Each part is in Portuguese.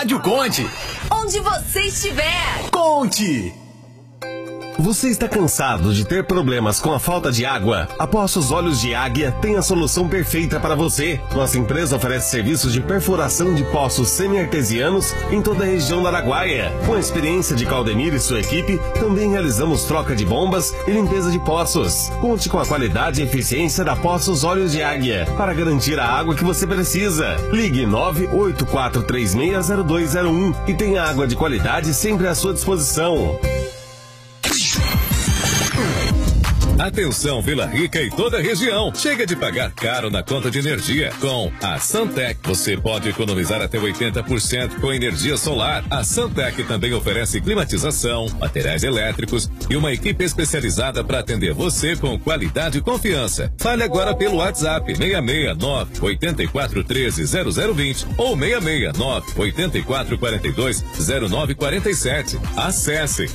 Rádio Conte. Onde você estiver. Conte. Você está cansado de ter problemas com a falta de água? A Poços Olhos de Águia tem a solução perfeita para você. Nossa empresa oferece serviços de perfuração de poços semi-artesianos em toda a região do Araguaia. Com a experiência de Claudemir e sua equipe, também realizamos troca de bombas e limpeza de poços. Conte com a qualidade e eficiência da Poços Olhos de Águia para garantir a água que você precisa. Ligue 984360201 e tenha água de qualidade sempre à sua disposição. Atenção Vila Rica e toda a região. Chega de pagar caro na conta de energia. Com a Santec, você pode economizar até 80% com energia solar. A Santec também oferece climatização, materiais elétricos e uma equipe especializada para atender você com qualidade e confiança. Fale agora pelo WhatsApp 669-8413-0020 ou 669-8442-0947. Acesse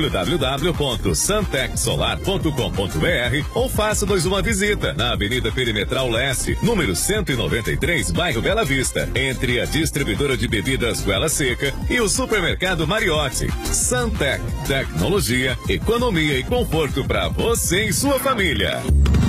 www.santecsolar.com.br ou faça-nos uma visita na Avenida Perimetral Leste, número 193, bairro Bela Vista, entre a distribuidora de bebidas Goela Seca e o supermercado Mariotti. Santec, tecnologia, economia e conforto para você e sua família.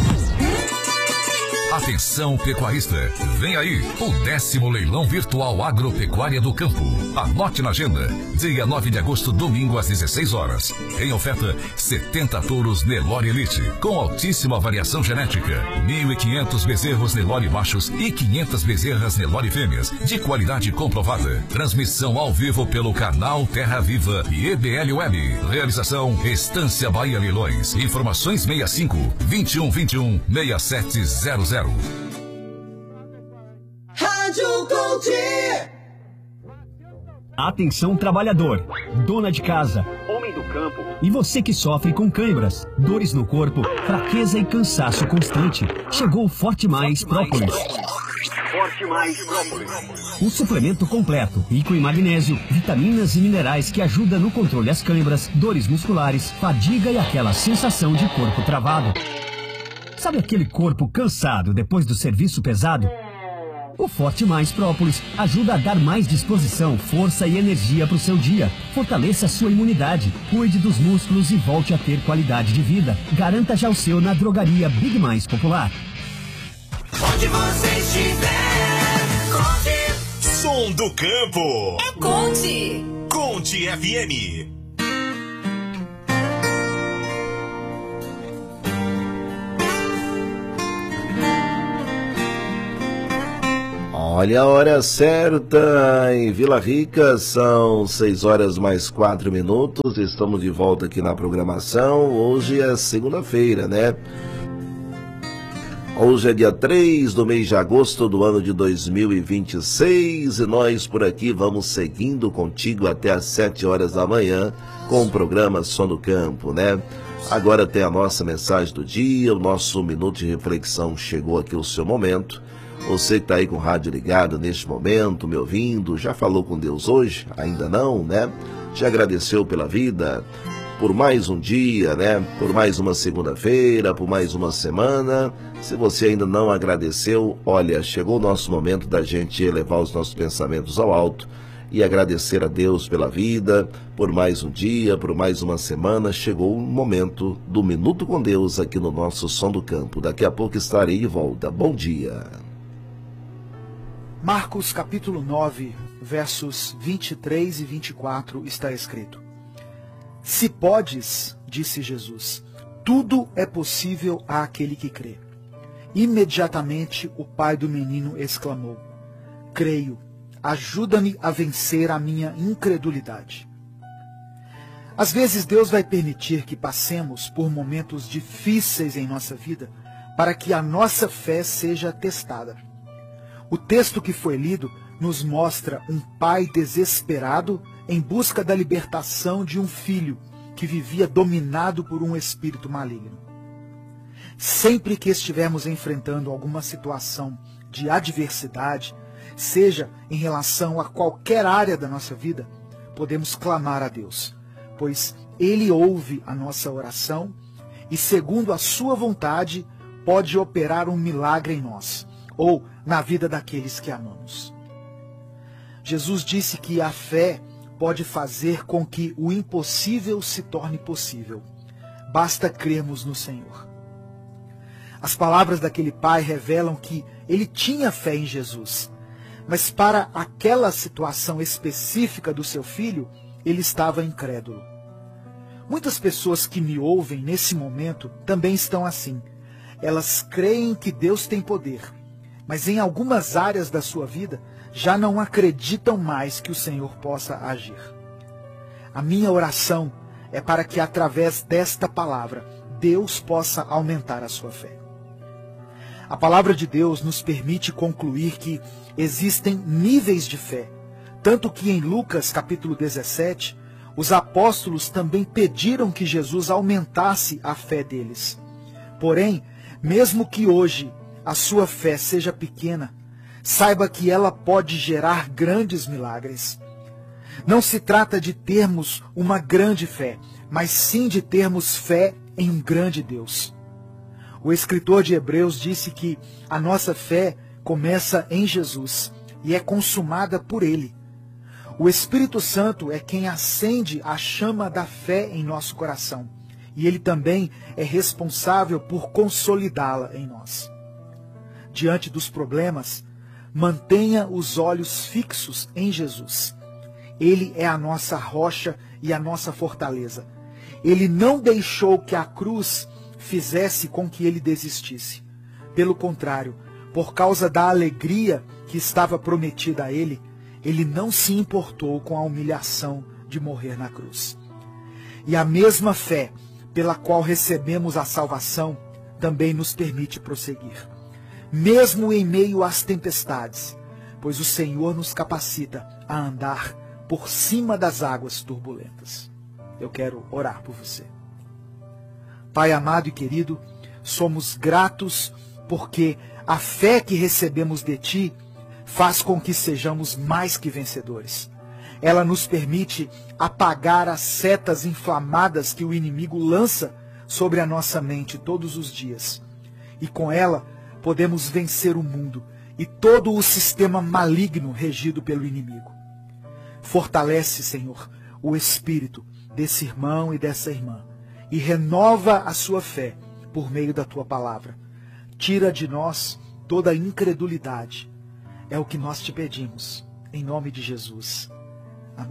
Atenção pecuarista, vem aí o 10º leilão virtual agropecuária do campo. Anote na agenda, dia 9 de agosto, domingo às 16 horas. Em oferta, 70 touros Nelore Elite, com altíssima variação genética. 1.500 bezerros Nelore machos e 500 bezerras Nelore fêmeas, de qualidade comprovada. Transmissão ao vivo pelo canal Terra Viva e EBL Web. Realização Estância Bahia Leilões. Informações 65-2121-6700. Rádio Conte. Atenção trabalhador, dona de casa, homem do campo e você que sofre com câimbras, dores no corpo, fraqueza e cansaço constante. Chegou o Forte Mais Própolis. Forte Mais Própolis. Um suplemento completo, rico em magnésio, vitaminas e minerais que ajuda no controle das câimbras, dores musculares, fadiga e aquela sensação de corpo travado. Sabe aquele corpo cansado depois do serviço pesado? O Forte Mais Própolis ajuda a dar mais disposição, força e energia para o seu dia. Fortaleça a sua imunidade, cuide dos músculos e volte a ter qualidade de vida. Garanta já o seu na drogaria Big Mais Popular. Onde você estiver, Conte. Som do Campo. É Conte. Conte FM. Olha a hora certa, em Vila Rica são 6 horas mais 4 minutos, estamos de volta aqui na programação. Hoje é segunda-feira, né? Hoje é dia 3 do mês de agosto do ano de 2026 e nós por aqui vamos seguindo contigo até às 7 horas da manhã com o programa Som do Campo, né? Agora tem a nossa mensagem do dia, o nosso minuto de reflexão chegou aqui o seu momento. Você que está aí com o rádio ligado neste momento, me ouvindo, já falou com Deus hoje? Ainda não, né? Já agradeceu pela vida, por mais um dia, né? Por mais uma segunda-feira, por mais uma semana. Se você ainda não agradeceu, olha, chegou o nosso momento da gente elevar os nossos pensamentos ao alto e agradecer a Deus pela vida, por mais um dia, por mais uma semana. Chegou o momento do Minuto com Deus aqui no nosso Som do Campo. Daqui a pouco estarei de volta. Bom dia. Marcos capítulo 9, versos 23 e 24 está escrito: Se podes, disse Jesus, tudo é possível àquele que crê. Imediatamente o pai do menino exclamou: Creio, ajuda-me a vencer a minha incredulidade. Às vezes Deus vai permitir que passemos por momentos difíceis em nossa vida para que a nossa fé seja testada. O texto que foi lido nos mostra um pai desesperado em busca da libertação de um filho que vivia dominado por um espírito maligno. Sempre que estivermos enfrentando alguma situação de adversidade, seja em relação a qualquer área da nossa vida, podemos clamar a Deus, pois Ele ouve a nossa oração e, segundo a sua vontade, pode operar um milagre em nós, ou na vida daqueles que amamos. Jesus disse que a fé pode fazer com que o impossível se torne possível. Basta crermos no Senhor. As palavras daquele pai revelam que ele tinha fé em Jesus, mas para aquela situação específica do seu filho, ele estava incrédulo. Muitas pessoas que me ouvem nesse momento também estão assim. Elas creem que Deus tem poder, mas em algumas áreas da sua vida já não acreditam mais que o Senhor possa agir. A minha oração é para que através desta palavra Deus possa aumentar a sua fé. A palavra de Deus nos permite concluir que existem níveis de fé, tanto que em Lucas capítulo 17, os apóstolos também pediram que Jesus aumentasse a fé deles. Porém, mesmo que hoje a sua fé seja pequena, saiba que ela pode gerar grandes milagres. Não se trata de termos uma grande fé, mas sim de termos fé em um grande Deus. O escritor de Hebreus disse que a nossa fé começa em Jesus e é consumada por Ele. O Espírito Santo é quem acende a chama da fé em nosso coração, e Ele também é responsável por consolidá-la em nós. Diante dos problemas, mantenha os olhos fixos em Jesus. Ele é a nossa rocha e a nossa fortaleza. Ele não deixou que a cruz fizesse com que ele desistisse. Pelo contrário, por causa da alegria que estava prometida a ele, ele não se importou com a humilhação de morrer na cruz. E a mesma fé pela qual recebemos a salvação também nos permite prosseguir, mesmo em meio às tempestades, pois o Senhor nos capacita a andar por cima das águas turbulentas. Eu quero orar por você. Pai amado e querido, somos gratos porque a fé que recebemos de Ti faz com que sejamos mais que vencedores. Ela nos permite apagar as setas inflamadas que o inimigo lança sobre a nossa mente todos os dias. E com ela podemos vencer o mundo e todo o sistema maligno regido pelo inimigo. Fortalece, Senhor, o espírito desse irmão e dessa irmã e renova a sua fé por meio da Tua palavra. Tira de nós toda a incredulidade. É o que nós te pedimos, em nome de Jesus. Amém.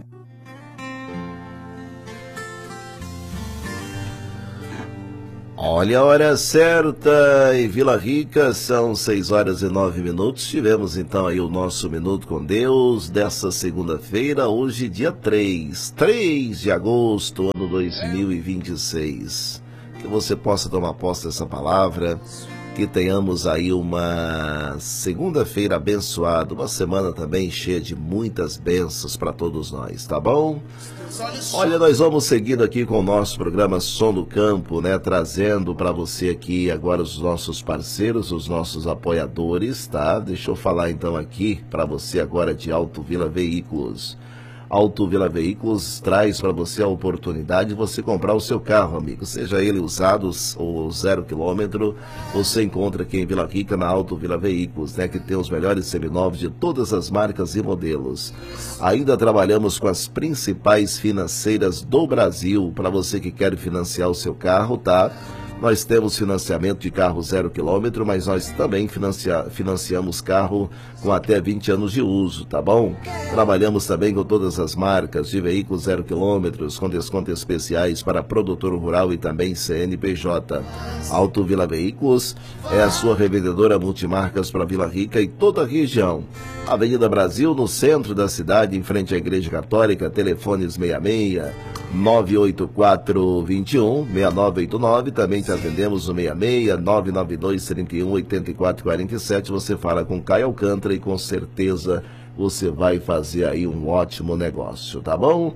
Olha a hora certa em Vila Rica, são 6h09. Tivemos então aí o nosso Minuto com Deus dessa segunda-feira, hoje dia 3 de agosto, ano 2026. Que você possa tomar posse dessa palavra, que tenhamos aí uma segunda-feira abençoada, uma semana também cheia de muitas bênçãos para todos nós, tá bom? Olha, nós vamos seguindo aqui com o nosso programa Som do Campo, né? Trazendo para você aqui agora os nossos parceiros, os nossos apoiadores, tá? Deixa eu falar então aqui para você agora de Auto Vila Veículos. Auto Vila Veículos traz para você a oportunidade de você comprar o seu carro, amigo. Seja ele usado ou 0 km, você encontra aqui em Vila Rica na Auto Vila Veículos, né? Que tem os melhores seminovos de todas as marcas e modelos. Ainda trabalhamos com as principais financeiras do Brasil, para você que quer financiar o seu carro, tá? Nós temos financiamento de carro 0 km, mas nós também financiamos carro com até 20 anos de uso, tá bom? Trabalhamos também com todas as marcas de veículos 0 km, com descontos especiais para produtor rural e também CNPJ. Auto Vila Veículos é a sua revendedora multimarcas para Vila Rica e toda a região. Avenida Brasil, no centro da cidade, em frente à Igreja Católica, telefones 66 984 21 6989, também te atendemos no 66 992 31 84 47. Você fala com Caio Alcântara e com certeza você vai fazer aí um ótimo negócio, tá bom?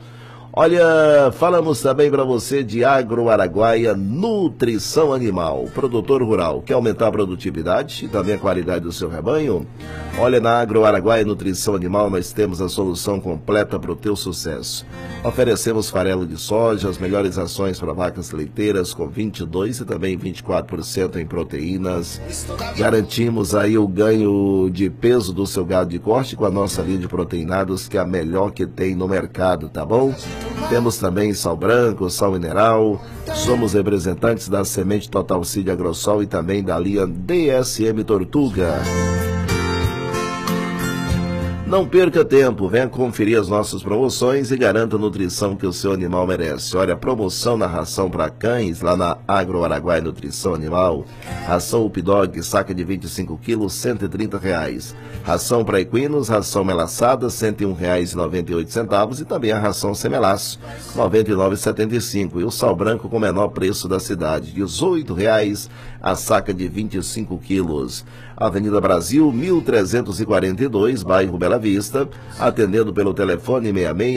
Olha, falamos também para você de Agro Araguaia Nutrição Animal. Produtor rural, quer aumentar a produtividade e também a qualidade do seu rebanho? Olha, na Agro Araguaia Nutrição Animal nós temos a solução completa para o teu sucesso. Oferecemos farelo de soja, as melhores ações para vacas leiteiras com 22% e também 24% em proteínas. Garantimos aí o ganho de peso do seu gado de corte com a nossa linha de proteinados, que é a melhor que tem no mercado, tá bom? Temos também sal branco, sal mineral. Somos representantes da Semente Total Seed Agrosol e também da linha DSM Tortuga. Não perca tempo, venha conferir as nossas promoções e garanta a nutrição que o seu animal merece. Olha, promoção na ração para cães, lá na Agro Araguaia Nutrição Animal. Ração Updog, saca de 25 quilos, R$ 130. Ração para equinos, ração melaçada, R$ 101,98. E também a ração semelaço, R$ 99,75. E o sal branco com o menor preço da cidade, R$ 18,00 a saca de 25 quilos. Avenida Brasil, 1342, bairro Bela Vista, atendendo pelo telefone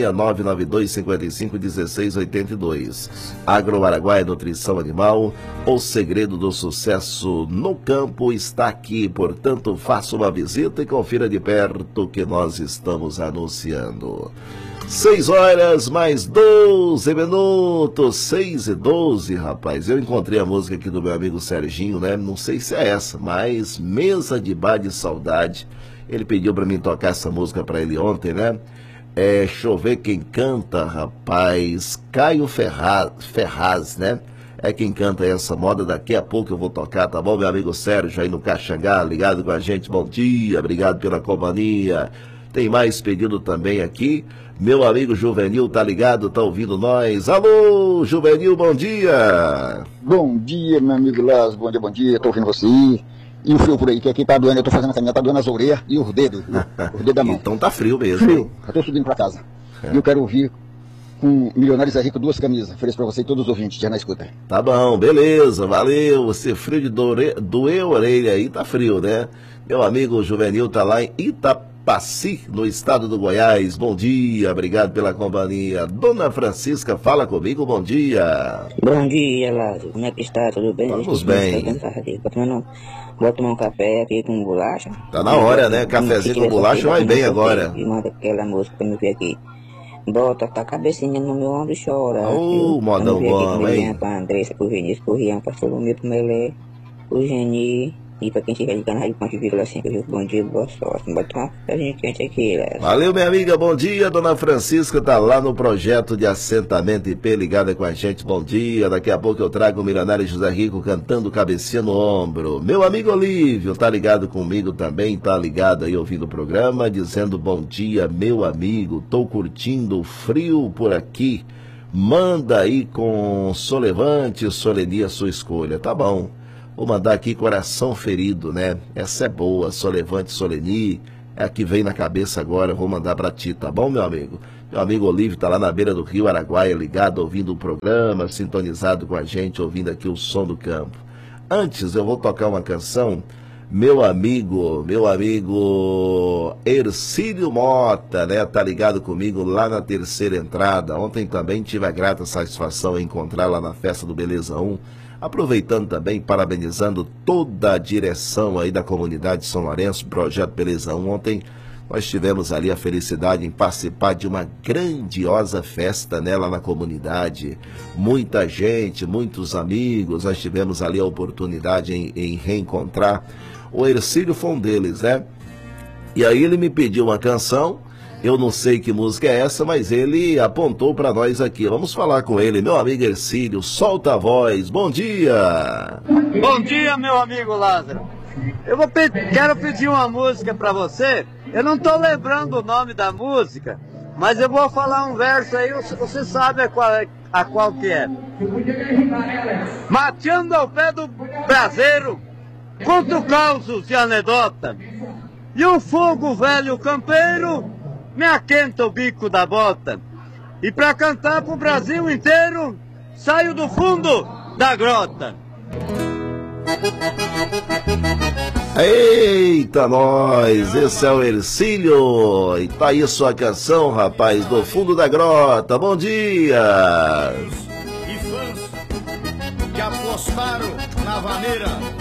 66-992-55-1682. Agro Araguaia Nutrição Animal, o segredo do sucesso no campo está aqui, portanto faça uma visita e confira de perto o que nós estamos anunciando. 6 horas mais 12 minutos, 6:12, rapaz. Eu encontrei a música aqui do meu amigo Serginho, né? Não sei se é essa, mas Mesa de Bar de Saudade. Ele pediu pra mim tocar essa música pra ele ontem, né? Deixa eu ver quem canta, rapaz. Caio Ferraz, né? É quem canta essa moda. Daqui a pouco eu vou tocar, tá bom, meu amigo Sérgio aí no Caxangá, ligado com a gente. Bom dia, obrigado pela companhia. Tem mais pedido também aqui. Meu amigo Juvenil tá ligado, tá ouvindo nós. Alô, Juvenil, bom dia. Bom dia, meu amigo Lázaro, bom dia, tô ouvindo você. E o frio por aí, que aqui tá doendo, eu tô fazendo a caminhada, tá doendo as orelhas e os dedos da mão. Então tá frio mesmo. Frio, eu tô subindo pra casa. E eu quero ouvir com Milionários é Rico 2 camisas. Ofereço pra você e todos os ouvintes, já na escuta. Tá bom, beleza, valeu. Você frio de doer a orelha aí, tá frio, né? Meu amigo Juvenil tá lá em Itapaci, no estado do Goiás. Bom dia, obrigado pela companhia. Dona Francisca, fala comigo, bom dia. Bom dia, Lázaro. Como é que está? Tudo bem? Vamos bem. Vou tomar um café aqui com bolacha. Tá na hora, né? Cafezinho com bolacha vai bem agora. E manda aquela música pra me ver aqui. Bota a cabecinha no meu ombro e chora. Ô, modão bom, hein? Pra Andressa, pro Vinícius, pro Rian, pra Solomir, pro Melé, pro Geni. E pra quem estiver ligando aí, ponte vírgula 5, bom dia, boa sorte. Bota uma gente quente aqui, né? Valeu, minha amiga, bom dia. Dona Francisca tá lá no projeto de assentamento IP, ligada com a gente, bom dia. Daqui a pouco eu trago o milionário José Rico cantando cabecinha no ombro. Meu amigo Olívio tá ligado comigo também, tá ligado aí ouvindo o programa, dizendo bom dia, meu amigo. Tô curtindo o frio por aqui. Manda aí com Solevante, Solenia, sua escolha, tá bom. Vou mandar aqui Coração Ferido, né? Essa é boa, Solevante, Soleni, é a que vem na cabeça agora, vou mandar pra ti, tá bom, meu amigo? Meu amigo Olívio tá lá na beira do Rio Araguaia, ligado, ouvindo o programa, sintonizado com a gente, ouvindo aqui o som do campo. Antes, eu vou tocar uma canção, meu amigo Ercílio Mota, né? Tá ligado comigo lá na Terceira Entrada. Ontem também tive a grata satisfação em encontrar lá na festa do Beleza 1. Aproveitando também, parabenizando toda a direção aí da comunidade de São Lourenço, Projeto Beleza 1. Ontem nós tivemos ali a felicidade em participar de uma grandiosa festa, né, lá na comunidade. Muita gente, muitos amigos, nós tivemos ali a oportunidade em reencontrar. O Ercílio foi um deles, né? E aí ele me pediu uma canção. Eu não sei que música é essa, mas ele apontou para nós aqui. Vamos falar com ele, meu amigo Ercílio, solta a voz, bom dia! Bom dia, meu amigo Lázaro. Quero pedir uma música para você. Eu não estou lembrando o nome da música, mas eu vou falar um verso aí, você sabe a qual que é. Mateando ao pé do braseiro, conto causos e anedota, e um fogo velho campeiro me aquenta o bico da bota. E pra cantar pro Brasil inteiro, saio do fundo da grota. Eita, nós! Esse é o Ercílio. E tá aí sua canção, rapaz, do fundo da grota. Bom dia! E fãs que apostaram na vaneira